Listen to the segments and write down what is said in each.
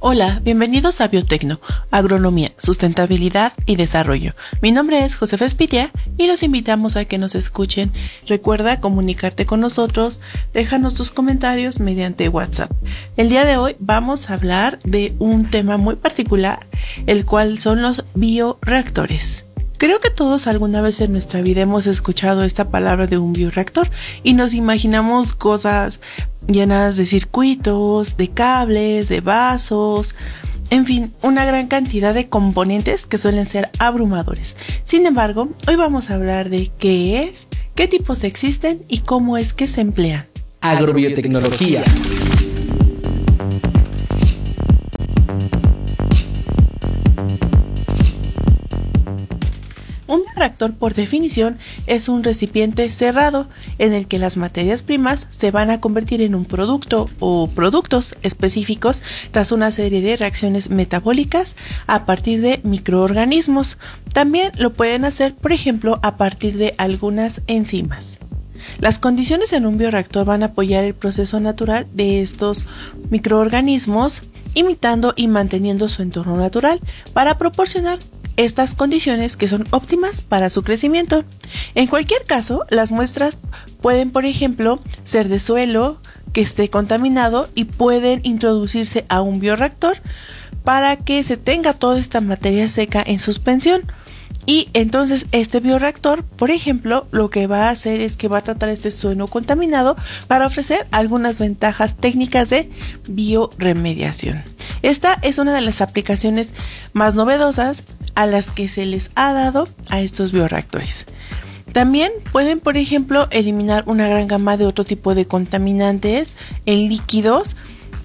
Hola, bienvenidos a Biotecno, Agronomía, Sustentabilidad y Desarrollo. Mi nombre es Josefa Espitia y los invitamos a que nos escuchen. Recuerda comunicarte con nosotros, déjanos tus comentarios mediante WhatsApp. El día de hoy vamos a hablar de un tema muy particular, el cual son los bioreactores. Creo que todos alguna vez en nuestra vida hemos escuchado esta palabra de un bioreactor y nos imaginamos cosas llenas de circuitos, de cables, de vasos, en fin, una gran cantidad de componentes que suelen ser abrumadores. Sin embargo, hoy vamos a hablar de qué es, qué tipos existen y cómo es que se emplean. Agrobiotecnología. Un bioreactor, por definición, es un recipiente cerrado en el que las materias primas se van a convertir en un producto o productos específicos tras una serie de reacciones metabólicas a partir de microorganismos. También lo pueden hacer, por ejemplo, a partir de algunas enzimas. Las condiciones en un bioreactor van a apoyar el proceso natural de estos microorganismos, imitando y manteniendo su entorno natural para proporcionar estas condiciones que son óptimas para su crecimiento. En cualquier caso, las muestras pueden, por ejemplo, ser de suelo que esté contaminado y pueden introducirse a un bioreactor para que se tenga toda esta materia seca en suspensión. Y entonces este bioreactor, por ejemplo, lo que va a hacer es que va a tratar este suelo contaminado para ofrecer algunas ventajas técnicas de bioremediación. Esta es una de las aplicaciones más novedosas a las que se les ha dado a estos bioreactores. También pueden, por ejemplo, eliminar una gran gama de otro tipo de contaminantes en líquidos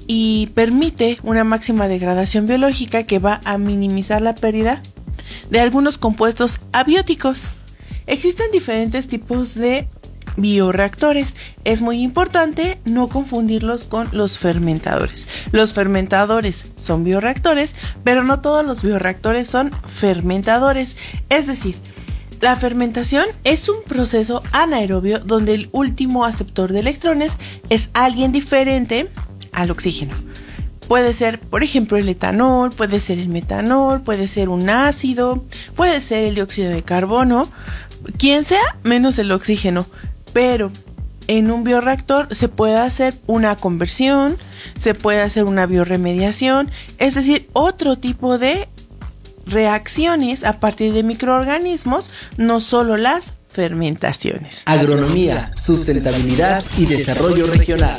y permite una máxima degradación biológica que va a minimizar la pérdida de algunos compuestos abióticos. Existen diferentes tipos de bioreactores. Es muy importante no confundirlos con los fermentadores. Los fermentadores son bioreactores, pero no todos los bioreactores son fermentadores. Es decir, la fermentación es un proceso anaerobio donde el último aceptor de electrones es alguien diferente al oxígeno. Puede ser, por ejemplo, el etanol, puede ser el metanol, puede ser un ácido, puede ser el dióxido de carbono, quien sea menos el oxígeno. Pero en un bioreactor se puede hacer una conversión, se puede hacer una bioremediación, es decir, otro tipo de reacciones a partir de microorganismos, no solo las fermentaciones. Agronomía, sustentabilidad y desarrollo regional.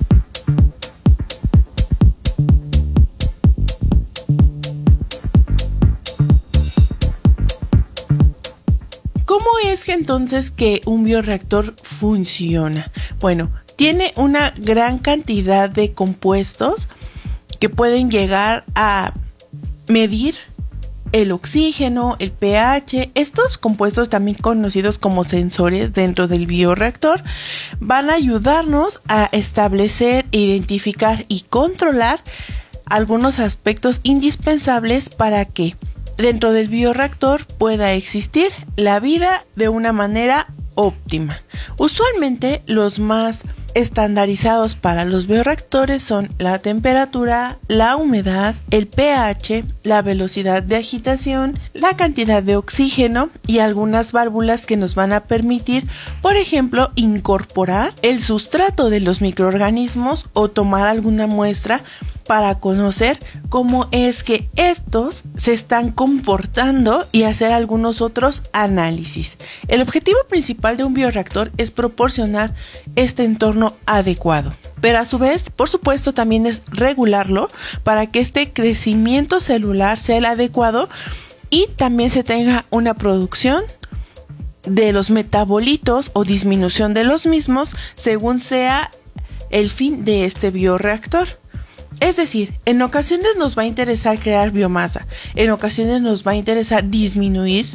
¿Cómo es que entonces que un bioreactor funciona? Bueno, tiene una gran cantidad de compuestos que pueden llegar a medir el oxígeno, el pH. Estos compuestos, también conocidos como sensores dentro del bioreactor, van a ayudarnos a establecer, identificar y controlar algunos aspectos indispensables para que dentro del bioreactor pueda existir la vida de una manera óptima. Usualmente los más estandarizados para los bioreactores son la temperatura, la humedad, el pH, la velocidad de agitación, la cantidad de oxígeno y algunas válvulas que nos van a permitir, por ejemplo, incorporar el sustrato de los microorganismos o tomar alguna muestra para conocer cómo es que estos se están comportando y hacer algunos otros análisis. El objetivo principal de un bioreactor es proporcionar este entorno adecuado, pero a su vez, por supuesto, también es regularlo para que este crecimiento celular sea el adecuado y también se tenga una producción de los metabolitos o disminución de los mismos según sea el fin de este bioreactor. Es decir, en ocasiones nos va a interesar crear biomasa, en ocasiones nos va a interesar disminuir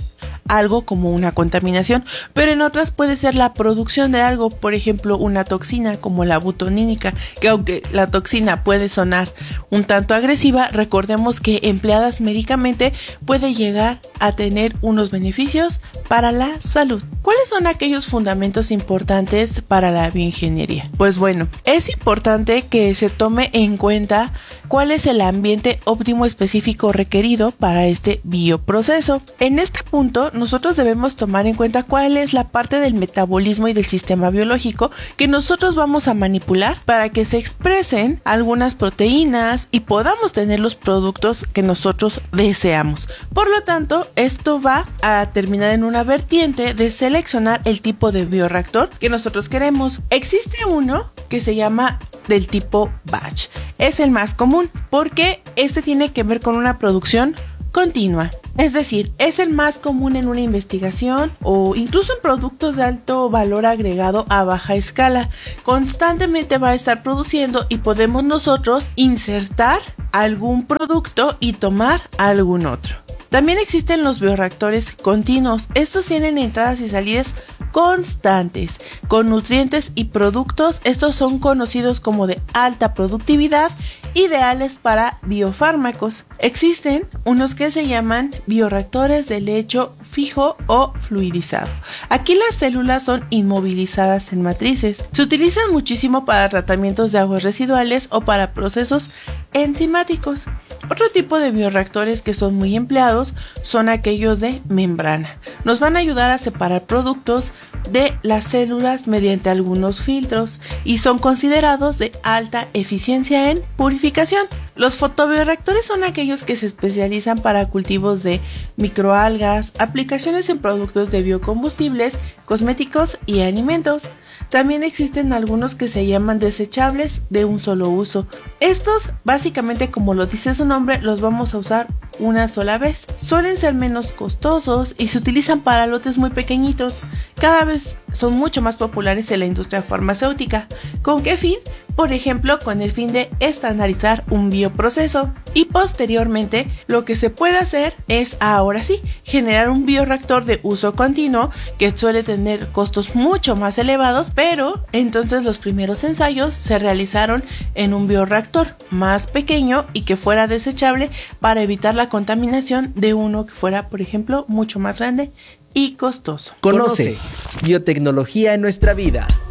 algo como una contaminación, pero en otras puede ser la producción de algo, por ejemplo, una toxina como la butonínica, que aunque la toxina puede sonar un tanto agresiva, recordemos que empleadas médicamente puede llegar a tener unos beneficios para la salud. ¿Cuáles son aquellos fundamentos importantes para la bioingeniería? Pues bueno, es importante que se tome en cuenta cuál es el ambiente óptimo específico requerido para este bioproceso. En este punto, nosotros debemos tomar en cuenta cuál es la parte del metabolismo y del sistema biológico que nosotros vamos a manipular para que se expresen algunas proteínas y podamos tener los productos que nosotros deseamos. Por lo tanto, esto va a terminar en una vertiente de seleccionar el tipo de bioreactor que nosotros queremos. Existe uno que se llama del tipo batch. Es el más común porque este tiene que ver con una producción continua. Es decir, es el más común en una investigación o incluso en productos de alto valor agregado a baja escala. Constantemente va a estar produciendo y podemos nosotros insertar algún producto y tomar algún otro. También existen los bioreactores continuos. Estos tienen entradas y salidas constantes, con nutrientes y productos. Estos son conocidos como de alta productividad, ideales para biofármacos. Existen unos que se llaman bioreactores de lecho fijo o fluidizado. Aquí las células son inmovilizadas en matrices. Se utilizan muchísimo para tratamientos de aguas residuales o para procesos enzimáticos. Otro tipo de bioreactores que son muy empleados son aquellos de membrana. Nos van a ayudar a separar productos de las células mediante algunos filtros y son considerados de alta eficiencia en purificación. Los fotobioreactores son aquellos que se especializan para cultivos de microalgas, aplicaciones en productos de biocombustibles, cosméticos y alimentos. También existen algunos que se llaman desechables de un solo uso. Estos, básicamente como lo dice su nombre, los vamos a usar una sola vez. Suelen ser menos costosos y se utilizan para lotes muy pequeñitos. Cada vez son mucho más populares en la industria farmacéutica. ¿Con qué fin? Por ejemplo, con el fin de estandarizar un bioproceso. Y posteriormente, lo que se puede hacer es, ahora sí, generar un bioreactor de uso continuo que suele tener costos mucho más elevados, pero entonces los primeros ensayos se realizaron en un bioreactor más pequeño y que fuera desechable para evitar la contaminación de uno que fuera, por ejemplo, mucho más grande y costoso. Conoce biotecnología en nuestra vida.